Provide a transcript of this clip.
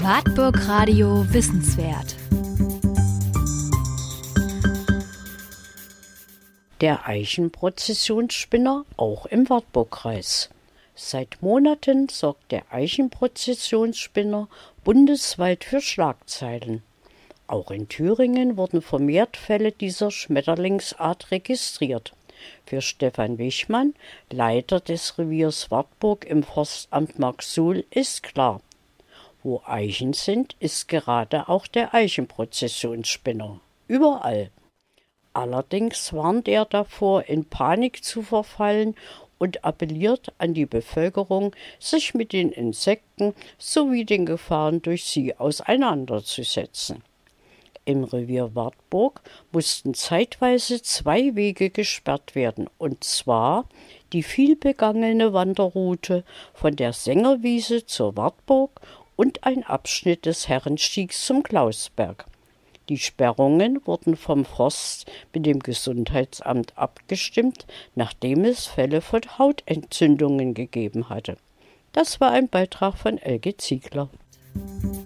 Wartburg Radio Wissenswert. Der Eichenprozessionsspinner auch im Wartburgkreis. Seit Monaten sorgt der Eichenprozessionsspinner bundesweit für Schlagzeilen. Auch in Thüringen wurden vermehrt Fälle dieser Schmetterlingsart registriert. Für Stefan Wichmann, Leiter des Reviers Wartburg im Forstamt Marksuhl, ist klar: Wo Eichen sind, ist gerade auch der Eichenprozessionsspinner. Überall. Allerdings warnt er davor, in Panik zu verfallen und appelliert an die Bevölkerung, sich mit den Insekten sowie den Gefahren durch sie auseinanderzusetzen. Im Revier Wartburg mussten zeitweise 2 Wege gesperrt werden, und zwar die vielbegangene Wanderroute von der Sängerwiese zur Wartburg und ein Abschnitt des Herrenstiegs zum Klausberg. Die Sperrungen wurden vom Forst mit dem Gesundheitsamt abgestimmt, nachdem es Fälle von Hautentzündungen gegeben hatte. Das war ein Beitrag von Elke Ziegler.